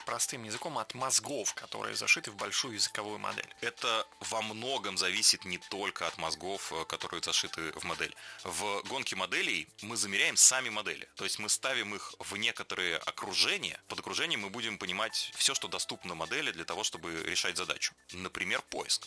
простым языком, от мозгов, которые зашиты в большую языковую модель? Это во многом зависит не только от мозгов, которые зашиты в модель. В гонке моделей мы замеряем сами модели. То есть мы ставим их в некоторые окружения. Под окружением мы будем понимать все, что доступно модели для того, чтобы решать задачу. Например, поиск.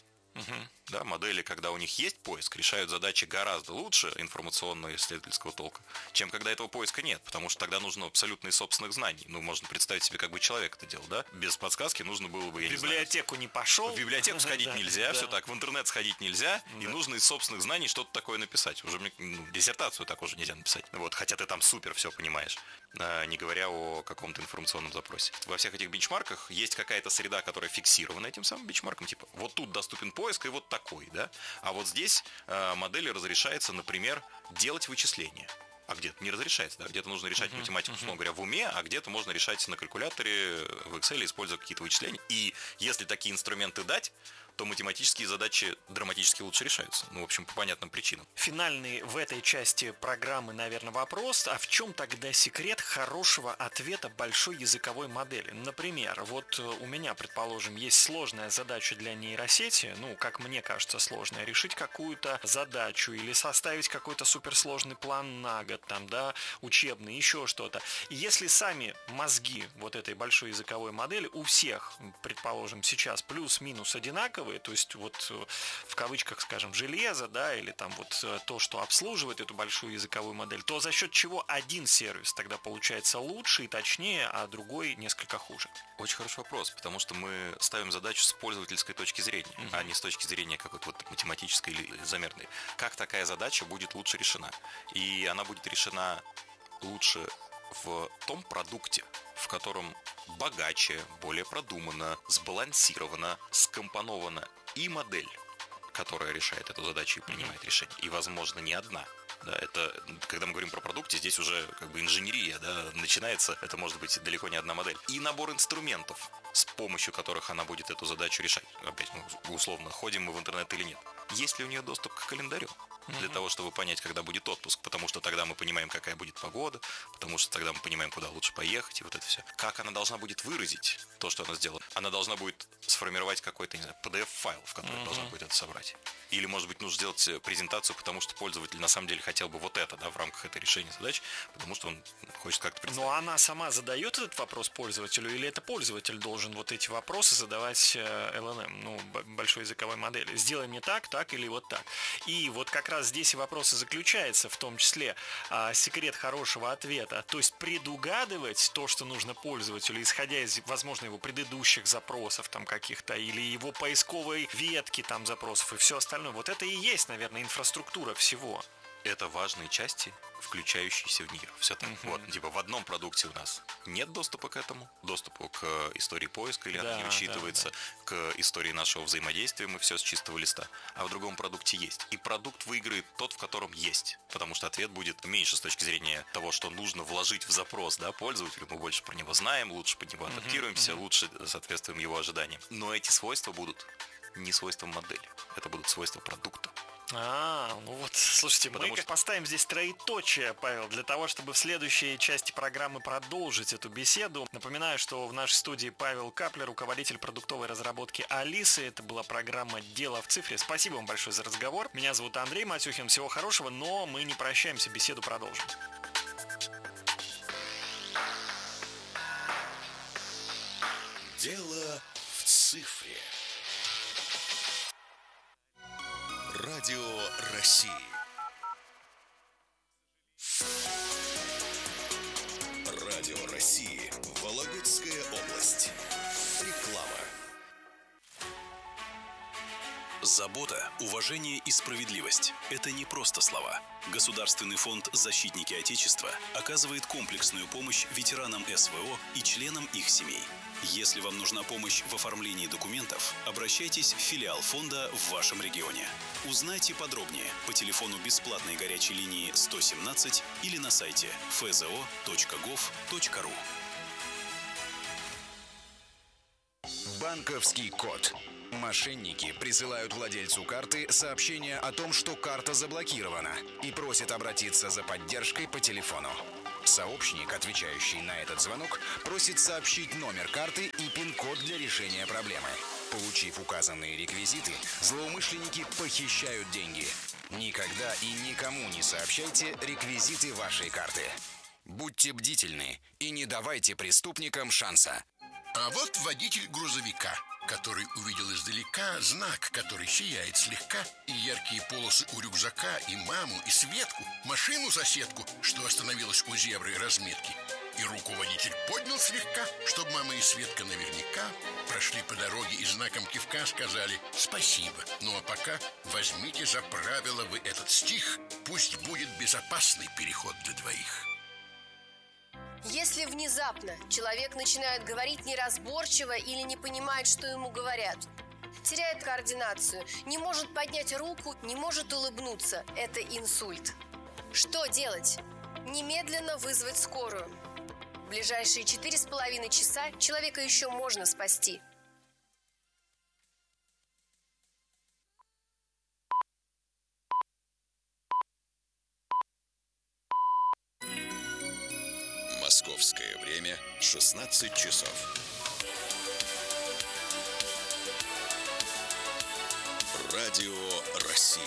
Да, модели, когда у них есть поиск, решают задачи гораздо лучше информационного исследовательского толка, чем когда этого поиска нет, потому что тогда нужно абсолютно из собственных знаний. Ну, можно представить себе, как бы человек это делал, да? Без подсказки нужно было бы, в библиотеку не пошел. В библиотеку сходить нельзя, все так, в интернет сходить нельзя, и нужно из собственных знаний что-то такое написать. Уже диссертацию так уже нельзя написать. Вот, хотя ты там супер все понимаешь, не говоря о каком-то информационном запросе. Во всех этих бенчмарках есть какая-то среда, которая фиксирована этим самым бенчмарком, типа вот тут доступен поиск и вот такой, да? А вот здесь модели разрешается, например, делать вычисления. А где-то не разрешается, да? Где-то нужно решать математику, условно говоря, в уме, а где-то можно решать на калькуляторе, в Excel, используя какие-то вычисления. И если такие инструменты дать, то математические задачи драматически лучше решаются. Ну, в общем, по понятным причинам. Финальный в этой части программы, наверное, вопрос. А в чем тогда секрет хорошего ответа большой языковой модели? Например, вот у меня, предположим, есть сложная задача для нейросети, ну, как мне кажется, сложная, решить какую-то задачу или составить какой-то суперсложный план на год, там, да, учебный, еще что-то. И если сами мозги вот этой большой языковой модели у всех, предположим, сейчас плюс-минус одинаковые, то есть вот в кавычках, скажем, железо, да, или там вот то, что обслуживает эту большую языковую модель, то за счет чего один сервис тогда получается лучше и точнее, а другой несколько хуже? Очень хороший вопрос, потому что мы ставим задачу с пользовательской точки зрения, а не с точки зрения какой-то вот математической или замерной. Как такая задача будет лучше решена? И она будет решена лучше в том продукте, в котором богаче, более продуманно, сбалансировано, скомпонована и модель, которая решает эту задачу и принимает решение. И, возможно, не одна. Да, это, когда мы говорим про продукты, здесь уже как бы инженерия, да, начинается, это может быть далеко не одна модель. И набор инструментов, с помощью которых она будет эту задачу решать. Опять, условно, ходим мы в интернет или нет. Есть ли у нее доступ к календарю? Для того, чтобы понять, когда будет отпуск, потому что тогда мы понимаем, какая будет погода, потому что тогда мы понимаем, куда лучше поехать, и вот это все. Как она должна будет выразить то, что она сделала? Она должна будет сформировать какой-то, не знаю, PDF-файл, в который должна будет это собрать. Или, может быть, нужно сделать презентацию, потому что пользователь на самом деле хотел бы вот это, да, в рамках этой решения задач, потому что он хочет как-то представить. Но она сама задает этот вопрос пользователю, или это пользователь должен вот эти вопросы задавать LLM, ну, большой языковой модели? Сделай мне так, так или вот так. И вот как раз здесь и вопрос и заключается, в том числе секрет хорошего ответа, то есть предугадывать то, что нужно пользователю, исходя из, возможно, его предыдущих запросов там каких-то, или его поисковой ветки там запросов и все остальное. Вот это и есть, наверное, инфраструктура всего. Это важные части, включающиеся в нее. Все так. Вот, типа в одном продукте у нас нет доступа к этому, доступу к истории поиска, или она не учитывается, к истории нашего взаимодействия, мы все с чистого листа, а в другом продукте есть. И продукт выиграет тот, в котором есть, потому что ответ будет меньше с точки зрения того, что нужно вложить в запрос, да, пользователю, мы больше про него знаем, лучше под него адаптируемся, лучше соответствуем его ожиданиям. Но эти свойства будут не свойства модели, это будут свойства продукта. Ну вот, слушайте, мы поставим здесь троеточие, Павел, для того, чтобы в следующей части программы продолжить эту беседу. Напоминаю, что в нашей студии Павел Каплер, руководитель продуктовой разработки Алисы. Это была программа «Дело в цифре». Спасибо вам большое за разговор. Меня зовут Андрей Матюхин. Всего хорошего, но мы не прощаемся, беседу продолжим. Дело в цифре. Радио России. Радио России. Вологодская область. Реклама. Забота, уважение и справедливость – это не просто слова. Государственный фонд «Защитники Отечества» оказывает комплексную помощь ветеранам СВО и членам их семей. Если вам нужна помощь в оформлении документов, обращайтесь в филиал фонда в вашем регионе. Узнайте подробнее по телефону бесплатной горячей линии 117 или на сайте fzo.gov.ru. Банковский код. Мошенники присылают владельцу карты сообщение о том, что карта заблокирована, и просят обратиться за поддержкой по телефону. Сообщник, отвечающий на этот звонок, просит сообщить номер карты и пин-код для решения проблемы. Получив указанные реквизиты, злоумышленники похищают деньги. Никогда и никому не сообщайте реквизиты вашей карты. Будьте бдительны и не давайте преступникам шанса. А вот водитель грузовика, который увидел издалека знак, который сияет слегка, и яркие полосы у рюкзака, и маму, и Светку, машину-соседку, что остановилась у зебры разметки. И руку водитель поднял слегка, чтобы мама и Светка наверняка прошли по дороге и знаком кивка сказали «спасибо». Ну а пока возьмите за правило вы этот стих, пусть будет безопасный переход для двоих. Если внезапно человек начинает говорить неразборчиво или не понимает, что ему говорят, теряет координацию, не может поднять руку, не может улыбнуться, это инсульт. Что делать? Немедленно вызвать скорую. В ближайшие 4,5 часа человека еще можно спасти. Московское время 16 часов. Радио России.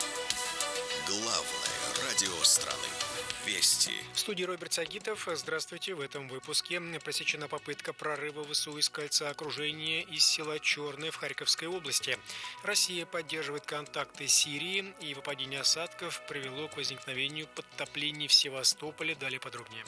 Главное радио страны. Вести. В студии Роберт Сагитов. Здравствуйте. В этом выпуске пресечена попытка прорыва ВСУ из кольца окружения из села Черное в Харьковской области. Россия поддерживает контакты с Сирией, и выпадение осадков привело к возникновению подтоплений в Севастополе. Далее подробнее.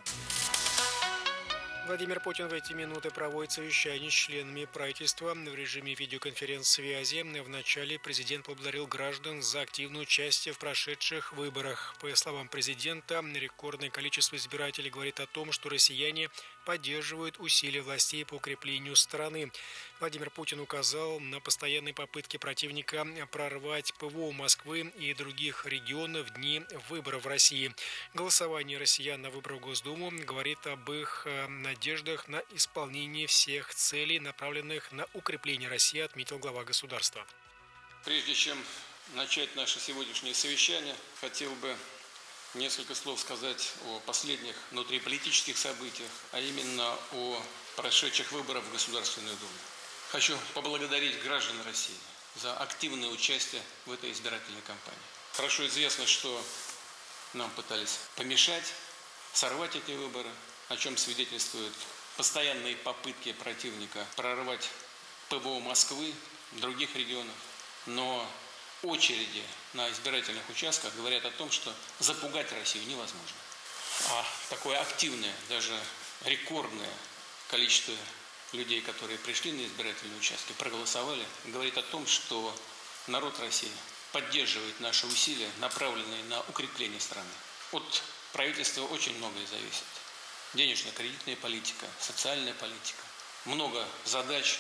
Владимир Путин в эти минуты проводит совещание с членами правительства в режиме видеоконференц-связи. Вначале президент поблагодарил граждан за активное участие в прошедших выборах. По словам президента, рекордное количество избирателей говорит о том, что россияне поддерживают усилия властей по укреплению страны. Владимир Путин указал на постоянные попытки противника прорвать ПВО Москвы и других регионов в дни выборов в России. Голосование россиян на выборы в Госдуму говорит об их надеждах на исполнение всех целей, направленных на укрепление России, отметил глава государства. Прежде чем начать наше сегодняшнее совещание, хотел бы несколько слов сказать о последних внутриполитических событиях, а именно о прошедших выборах в Государственную Думу. Хочу поблагодарить граждан России за активное участие в этой избирательной кампании. Хорошо известно, что нам пытались помешать, сорвать эти выборы, о чем свидетельствуют постоянные попытки противника прорвать ПВО Москвы, других регионов. Но очереди на избирательных участках говорят о том, что запугать Россию невозможно. А такое активное, даже рекордное количество людей, которые пришли на избирательные участки, проголосовали, говорит о том, что народ России поддерживает наши усилия, направленные на укрепление страны. От правительства очень многое зависит. Денежно-кредитная политика, социальная политика. Много задач,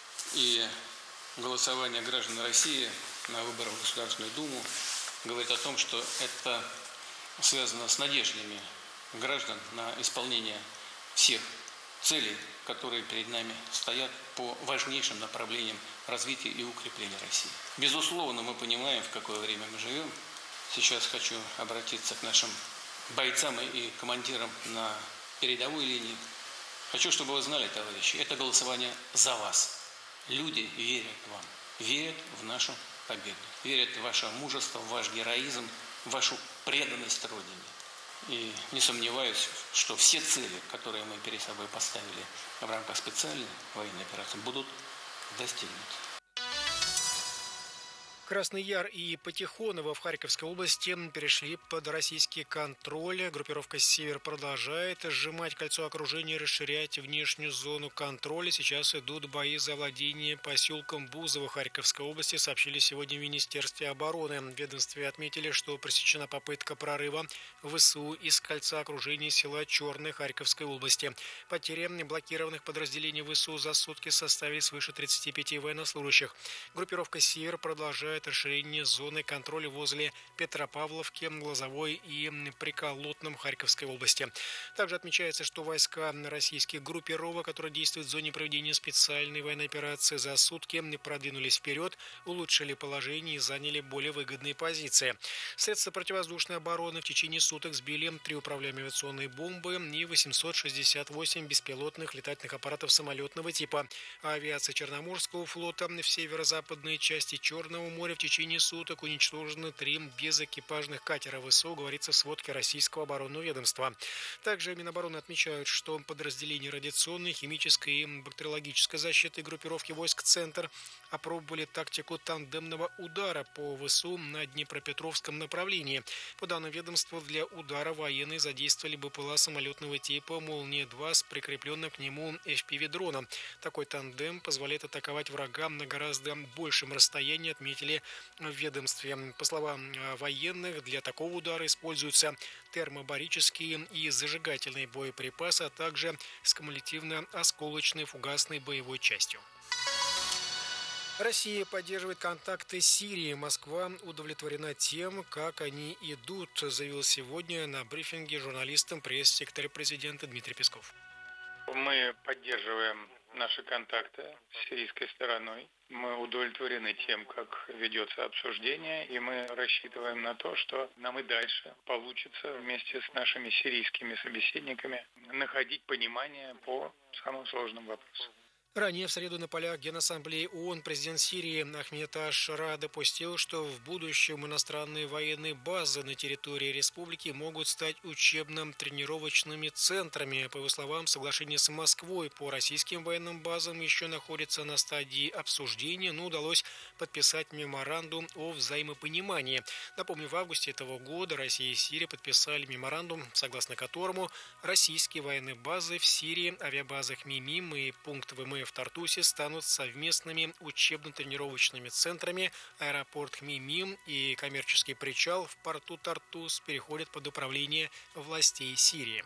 и голосование граждан России на выборах в Государственную Думу говорит о том, что это связано с надеждами граждан на исполнение всех целей, которые перед нами стоят по важнейшим направлениям развития и укрепления России. Безусловно, мы понимаем, в какое время мы живем. Сейчас хочу обратиться к нашим бойцам и командирам на передовой линии. Хочу, чтобы вы знали, товарищи, это голосование за вас. Люди верят вам, верят в нашу победу, верят в ваше мужество, в ваш героизм, в вашу преданность Родине. И не сомневаюсь, что все цели, которые мы перед собой поставили в рамках специальной военной операции, будут достигнуты. Красный Яр и Потихоново в Харьковской области перешли под российский контроль. Группировка «Север» продолжает сжимать кольцо окружения и расширять внешнюю зону контроля. Сейчас идут бои за владение поселком Бузово Харьковской области, сообщили сегодня в Министерстве обороны. В ведомстве отметили, что пресечена попытка прорыва ВСУ из кольца окружения села Черное Харьковской области. Потери блокированных подразделений ВСУ за сутки составили свыше 35 военнослужащих. Группировка «Север» продолжает обсуждают расширение зоны контроля возле Петропавловки, Лозовой и Приколотном Харьковской области. Также отмечается, что войска российских группировок, которые действуют в зоне проведения специальной военной операции, за сутки продвинулись вперед, улучшили положение и заняли более выгодные позиции. Средства противовоздушной обороны в течение суток сбили 3 управляемые авиационные бомбы и 868 беспилотных летательных аппаратов самолетного типа. Авиация Черноморского флота в северо-западной части Черного моря в течение суток уничтожены 3 безэкипажных катера ВСУ, говорится в сводке Российского оборонного ведомства. Также Минобороны отмечают, что подразделения радиационной, химической и бактериологической защиты группировки войск «Центр» опробовали тактику тандемного удара по ВСУ на Днепропетровском направлении. По данным ведомства, для удара военные задействовали БПЛА самолетного типа «Молния-2» с прикрепленным к нему FPV-дроном. Такой тандем позволяет атаковать врага на гораздо большем расстоянии, отметили в ведомстве. По словам военных, для такого удара используются термобарические и зажигательные боеприпасы, а также с кумулятивно-осколочной фугасной боевой частью. Россия поддерживает контакты с Сирией. Москва удовлетворена тем, как они идут, заявил сегодня на брифинге журналистам пресс-секретарь президента Дмитрий Песков. Мы поддерживаем наши контакты с сирийской стороной. Мы удовлетворены тем, как ведется обсуждение, и мы рассчитываем на то, что нам и дальше получится вместе с нашими сирийскими собеседниками находить понимание по самым сложным вопросам. Ранее в среду на полях Генассамблеи ООН президент Сирии Ахмед аш-Шара допустил, что в будущем иностранные военные базы на территории республики могут стать учебно-тренировочными центрами. По его словам, соглашение с Москвой по российским военным базам еще находится на стадии обсуждения, но удалось подписать меморандум о взаимопонимании. Напомню, в августе этого года Россия и Сирия подписали меморандум, согласно которому российские военные базы в Сирии, авиабазах Мимим и пункт ВМФ в Тартусе станут совместными учебно-тренировочными центрами. Аэропорт Хмимим и коммерческий причал в порту Тартус переходят под управление властей Сирии.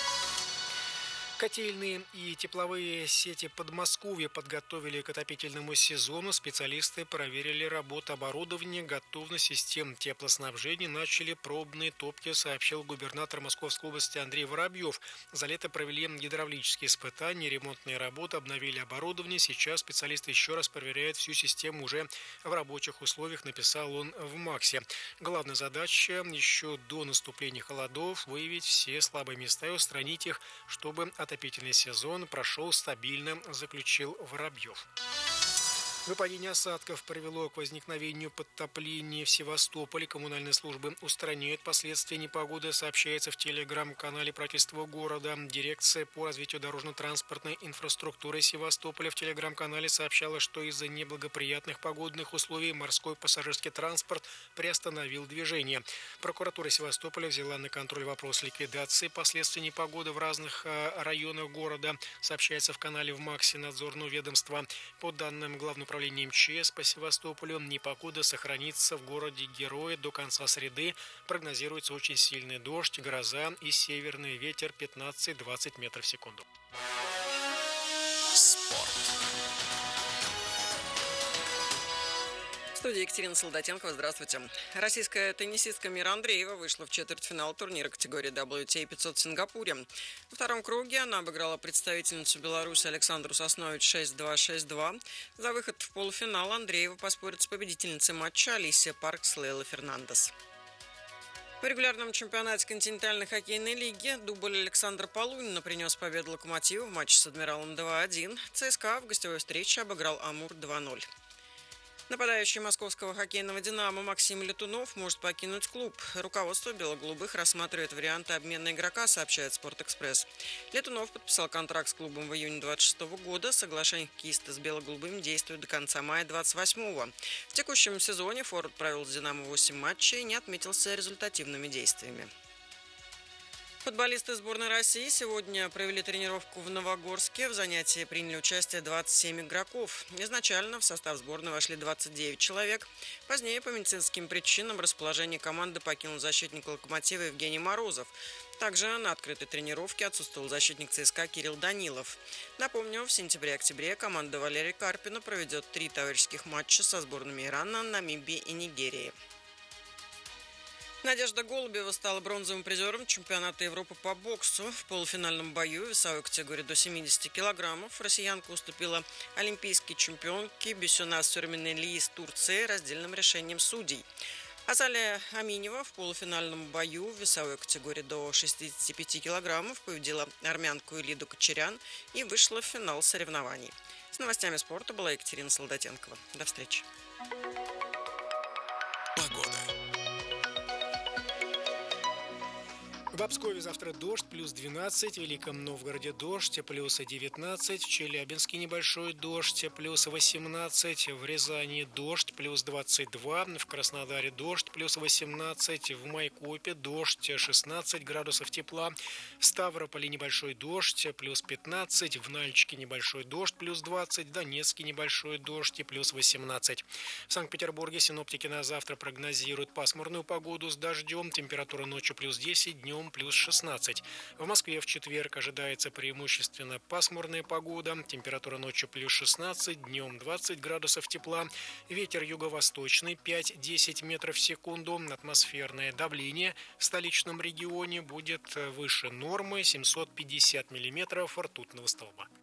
Котельные и тепловые сети Подмосковья подготовили к отопительному сезону. Специалисты проверили работу оборудования, готовность систем теплоснабжения, начали пробные топки, сообщил губернатор Московской области Андрей Воробьев. За лето провели гидравлические испытания, ремонтные работы, обновили оборудование. Сейчас специалисты еще раз проверяют всю систему уже в рабочих условиях, написал он в МАКСе. Главная задача еще до наступления холодов выявить все слабые места и устранить их, чтобы отопительный сезон прошел стабильно, заключил Воробьев. Выпадение осадков привело к возникновению подтопления в Севастополе. Коммунальные службы устраняют последствия непогоды, сообщается в телеграм-канале правительства города. Дирекция по развитию дорожно-транспортной инфраструктуры Севастополя в телеграм-канале сообщала, что из-за неблагоприятных погодных условий морской пассажирский транспорт приостановил движение. Прокуратура Севастополя взяла на контроль вопрос ликвидации последствий непогоды в разных районах города, сообщается в канале в МАКСе надзорного ведомства. По данным главного управления МЧС по Севастополю, непогода сохранится в городе Героя до конца среды. Прогнозируется очень сильный дождь, гроза и северный ветер 15-20 метров в секунду. Спорт. В студии Екатерина Солдатенкова. Здравствуйте. Российская теннисистка Мира Андреева вышла в четвертьфинал турнира категории WTA 500 в Сингапуре. Во втором круге она обыграла представительницу Беларуси Александру Соснович 6-2, 6-2. За выход в полуфинал Андреева поспорит с победительницей матча Алисия Паркс Лейлой Фернандес. В регулярном чемпионате континентальной хоккейной лиги дубль Александра Полунина принес победу Локомотиву в матче с Адмиралом 2-1. ЦСКА в гостевой встрече обыграл Амур 2-0. Нападающий московского хоккейного «Динамо» Максим Летунов может покинуть клуб. Руководство бело-голубых рассматривает варианты обмена игрока, сообщает «Спортэкспресс». Летунов подписал контракт с клубом в июне 26 года. Соглашение хоккеиста с бело-голубыми действует до конца мая 28-го. В текущем сезоне форвард провел с «Динамо» 8 матчей и не отметился результативными действиями. Футболисты сборной России сегодня провели тренировку в Новогорске. В занятии приняли участие 27 игроков. Изначально в состав сборной вошли 29 человек. Позднее по медицинским причинам расположение команды покинул защитник «Локомотива» Евгений Морозов. Также на открытой тренировке отсутствовал защитник ЦСКА Кирилл Данилов. Напомню, в сентябре-октябре команда Валерия Карпина проведет 3 товарищеских матча со сборными Ирана, Намибии и Нигерии. Надежда Голубева стала бронзовым призером чемпионата Европы по боксу. В полуфинальном бою в весовой категории до 70 килограммов россиянка уступила олимпийской чемпионке Бюсюнас Сюрменели из Турции раздельным решением судей. Азалия Аминева в полуфинальном бою в весовой категории до 65 килограммов победила армянку Элиду Кочерян и вышла в финал соревнований. С новостями спорта была Екатерина Солдатенкова. До встречи. Погода. В Обскове завтра дождь, плюс 12, в Великом Новгороде дождь, плюс 19, в Челябинске небольшой дождь, плюс 18, в Рязани дождь, плюс 22, в Краснодаре дождь, плюс 18, в Майкопе дождь, 16 градусов тепла, в Ставрополе небольшой дождь, плюс 15, в Нальчике небольшой дождь, плюс 20, в Донецке небольшой дождь и плюс 18. В Санкт-Петербурге синоптики на завтра прогнозируют пасмурную погоду с дождем, температура ночью плюс 10, днем плюс 16. В Москве в четверг ожидается преимущественно пасмурная погода. Температура ночью плюс 16, днем 20 градусов тепла. Ветер юго-восточный 5-10 метров в секунду. Атмосферное давление в столичном регионе будет выше нормы 750 миллиметров ртутного столба.